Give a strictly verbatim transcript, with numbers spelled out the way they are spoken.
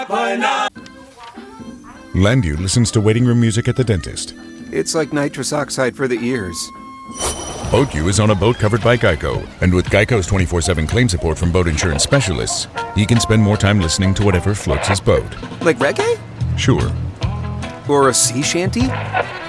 Landu listens to waiting room music at the dentist. It's like nitrous oxide for the ears. BoatU is on a boat covered by Geico, and with Geico's twenty-four seven claim support from boat insurance specialists, he can spend more time listening to whatever floats his boat. Like reggae? Sure. Or a sea shanty?